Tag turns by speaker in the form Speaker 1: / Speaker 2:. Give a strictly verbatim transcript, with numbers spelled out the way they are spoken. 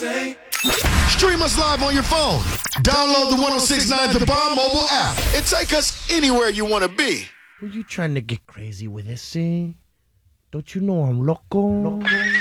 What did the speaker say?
Speaker 1: Stream us live on your phone. Download the ten sixty-nine The Bomb mobile app and take us anywhere you want to be.
Speaker 2: Were you trying to get crazy with this, eh? Don't you know I'm loco? loco?